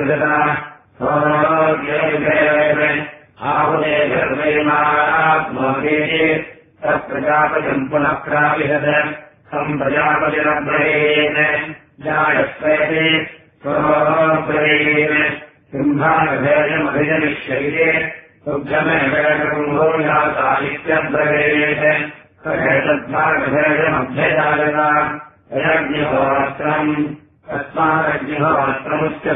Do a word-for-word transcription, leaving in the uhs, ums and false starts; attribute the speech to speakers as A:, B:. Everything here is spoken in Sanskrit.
A: आहुते धर्मैमात्मोदे तत्प्रजापतिम् पुनः प्राविशत सम्प्रजापतिरब्रवीन् जायस्वेति स्वब्रवीन् सिंहानभेदमभिजनिष्यैते तुभ्यमेवेदकुम्भोजासाहित्यब्रवीत् एतद्भागभेदमभ्यजायता यज्ञहोत्रम् तस्मादग्निहोत्रमुच्यते